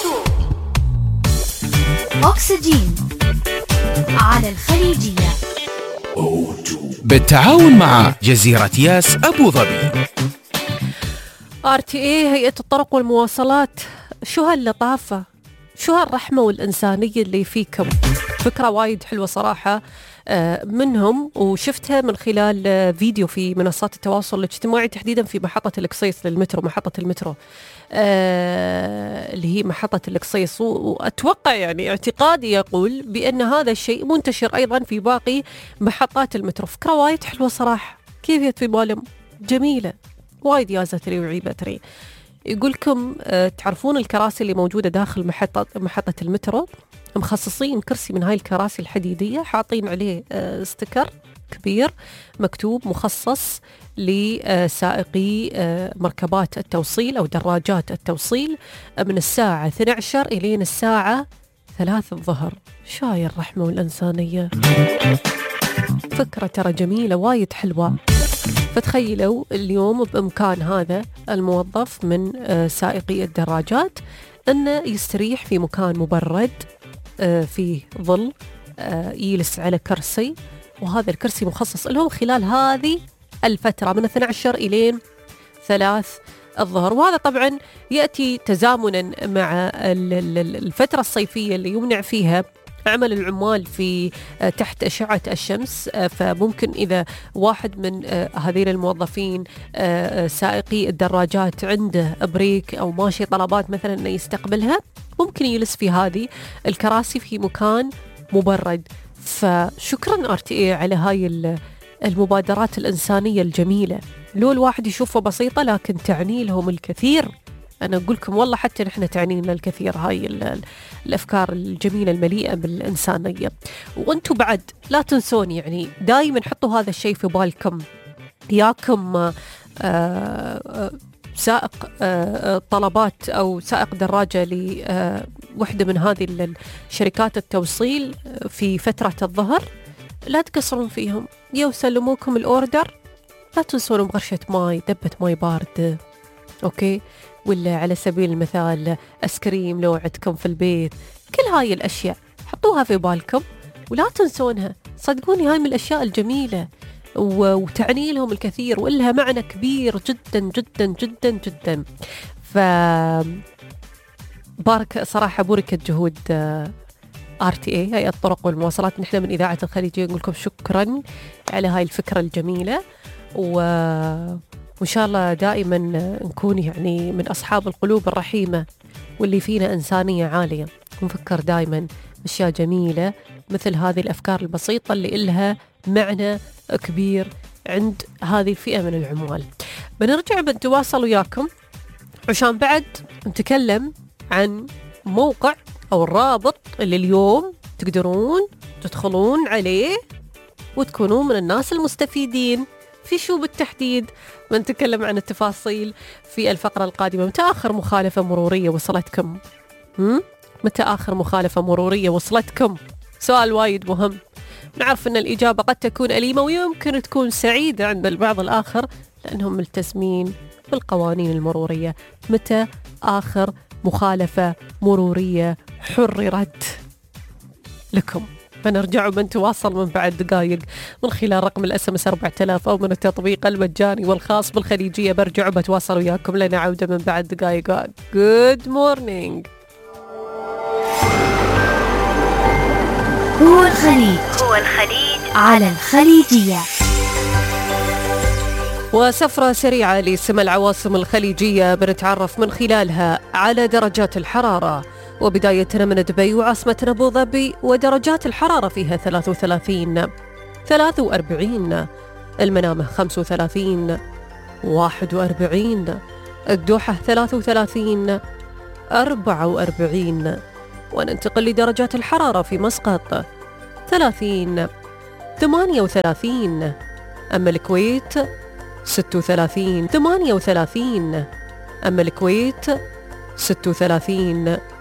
أكسجين على الخليجية بالتعاون مع جزيرة ياس أبو ظبي. RTA هيئة الطرق والمواصلات، شو هاللطافة، شو هالرحمة والإنسانية اللي فيكم. فكرة وايد حلوة صراحة منهم، وشفتها من خلال فيديو في منصات التواصل الاجتماعي، تحديدا في محطة القصيص للمترو، محطة المترو اللي هي محطة القصيص. وأتوقع يعني اعتقادي يقول بأن هذا الشيء منتشر أيضا في باقي محطات المترو. فكرة وايد حلوة صراحة، كيف جت في بالهم؟ جميلة وايد يا زتري وعيبتري. يقولكم تعرفون الكراسي اللي موجودة داخل محطة المترو، مخصصين كرسي من هاي الكراسي الحديدية، حاطين عليه ستيكر كبير مكتوب مخصص لسائقي مركبات التوصيل أو دراجات التوصيل من الساعة 12 إلين الساعة 3 الظهر. شاير الرحمة والإنسانية. فكرة ترى جميلة وايد حلوة. فتخيلوا اليوم بإمكان هذا الموظف من سائقي الدراجات أنه يستريح في مكان مبرد في ظل، يجلس على كرسي، وهذا الكرسي مخصص لهم خلال هذه الفترة من 12 إلين 3 الظهر. وهذا طبعا يأتي تزامنا مع الفترة الصيفية اللي يمنع فيها عمل العمال في تحت أشعة الشمس. فممكن إذا واحد من هذين الموظفين سائقي الدراجات عنده بريك أو ماشي طلبات مثلا أنه يستقبلها، ممكن يجلس في هذه الكراسي في مكان مبرد. فشكرا RTA على هاي المبادرات الإنسانية الجميلة. لو الواحد يشوفها بسيطة لكن تعني لهم الكثير. أنا أقول لكم والله حتى نحن تعنينا الكثير هاي الأفكار الجميلة المليئة بالإنسانية. وأنتم بعد لا تنسون، يعني دائما حطوا هذا الشيء في بالكم. ياكم سائق طلبات أو سائق دراجة لوحدة من هذه الشركات التوصيل في فترة الظهر، لا تقصرون فيهم. يسلموكم الأوردر، لا تنسون بغرشة ماي، دبة ماي باردة، أوكي، ولا على سبيل المثال أسكريم لو عندكم في البيت. كل هاي الأشياء حطوها في بالكم ولا تنسونها. صدقوني هاي من الأشياء الجميلة وتعني لهم الكثير، وإلها معنى كبير جدا جدا جدا جدا. بارك صراحة، بركت جهود RTA هيئة الطرق والمواصلات. نحن من إذاعة الخليجية نقول لكم شكرا على هاي الفكرة الجميلة، وإن شاء الله دائما نكون يعني من أصحاب القلوب الرحيمة واللي فينا إنسانية عالية، ونفكر دائما أشياء جميلة مثل هذه الأفكار البسيطة اللي إلها معنى كبير عند هذه الفئة من العمال. بنرجع بنتواصل وياكم عشان بعد نتكلم عن موقع أو الرابط اللي اليوم تقدرون تدخلون عليه وتكونون من الناس المستفيدين. في شو بالتحديد؟ بنتكلم عن التفاصيل في الفقرة القادمة. متى آخر مخالفة مرورية وصلتكم؟ متى آخر مخالفة مرورية وصلتكم؟ سؤال وايد مهم. نعرف أن الإجابة قد تكون أليمة ويمكن تكون سعيدة عند البعض الآخر لأنهم ملتزمين بالقوانين المرورية. متى آخر مخالفة مرورية حررت لكم؟ بنرجع وبنتواصل من بعد دقائق من خلال رقم الSMS 4000 أو من التطبيق المجاني والخاص بالخليجية. برجع وبتواصل وياكم لنا عودة من بعد دقائق. Good morning. هو الخليج على الخليجية. وسفرة سريعة لسمى العواصم الخليجية بنتعرف من خلالها على درجات الحرارة، وبدايتنا من دبي وعاصمتنا أبو ظبي، ودرجات الحرارة فيها 33 43، المنامة 35 41، الدوحة 33 44. وننتقل لدرجات الحرارة في مسقط 30 38، أما الكويت 36 38، أما الكويت 36